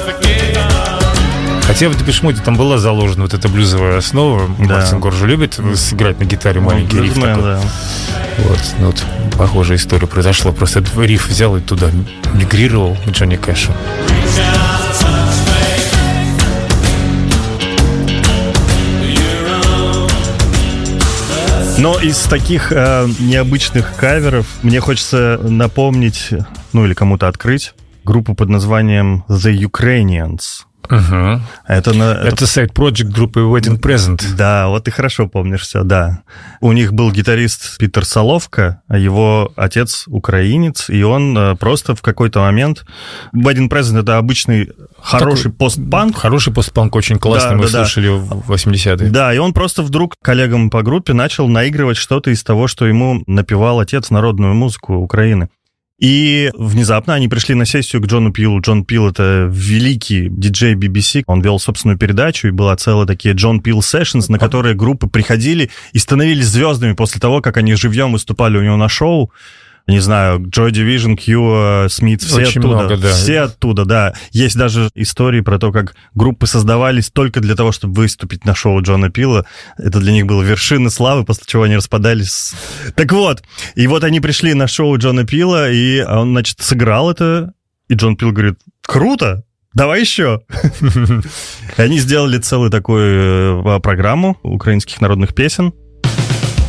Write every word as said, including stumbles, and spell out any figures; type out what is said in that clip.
Хотя в Депеш Моде там была заложена вот эта блюзовая основа. Да. Мартин Гор же любит сыграть на гитаре маленький риф такой. Да. Вот, ну вот похожая история произошла. Просто этот риф взял и туда мигрировал Джонни Кэшу. Но из таких э, необычных каверов мне хочется напомнить, ну или кому-то открыть, группу под названием The Ukrainians. Uh-huh. Это, на... это сайд-проджект группы Wedding Present. Да, вот ты хорошо помнишь все, да. У них был гитарист Питер Соловка, а его отец украинец, и он просто в какой-то момент... Wedding Present — это обычный хороший Такой... постпанк. Хороший постпанк, очень классный, да, мы да, слушали да. в восьмидесятые. Да, и он просто вдруг коллегам по группе начал наигрывать что-то из того, что ему напевал отец, народную музыку Украины. И внезапно они пришли на сессию к Джону Пилу. Джон Пил — это великий диджей би би си. Он вел собственную передачу, и была целая такие Джон Пил Sessions, на которые группы приходили и становились звездами после того, как они живьем выступали у него на шоу. Не знаю, Joy Division, Q, Смит, все Очень оттуда. Много, да. Все оттуда, да. Есть даже истории про то, как группы создавались только для того, чтобы выступить на шоу Джона Пила. Это для них было вершина славы, после чего они распадались. Так вот, и вот они пришли на шоу Джона Пила, и он, значит, сыграл это, и Джон Пил говорит: круто! Давай еще. И они сделали целую такую программу украинских народных песен.